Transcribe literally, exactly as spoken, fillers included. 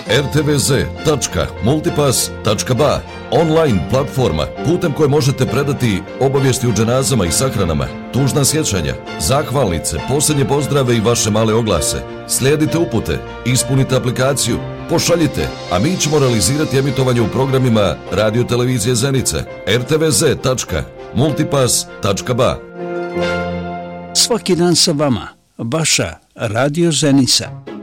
er te ve ze tačka multipass tačka ba, online platforma putem koje možete predati obavijesti o dženazama i sahranama, tužna sjećanja, zahvalnice, posljednje pozdrave i vaše male oglase. Slijedite upute, ispunite aplikaciju, pošaljite, a mi ćemo realizirati emitovanje u programima Radio Televizije Zenica, er te ve ze tačka multipass tačka ba. Svaki dan sa vama, vaša Radio Zenica.